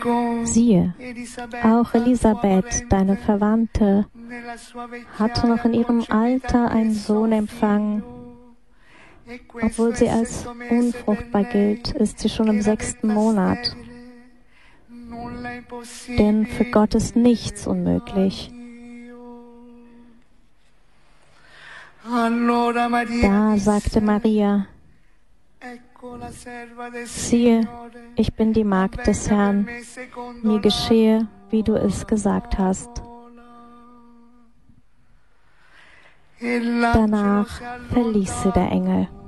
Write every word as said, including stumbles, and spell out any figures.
Siehe, auch Elisabeth, deine Verwandte, hatte noch in ihrem Alter einen Sohn empfangen. Obwohl sie als unfruchtbar gilt, ist sie schon im sechsten Monat. Denn für Gott ist nichts unmöglich. Da sagte Maria: Siehe, ich bin die Magd des Herrn, mir geschehe, wie du es gesagt hast. Danach verließ sie der Engel.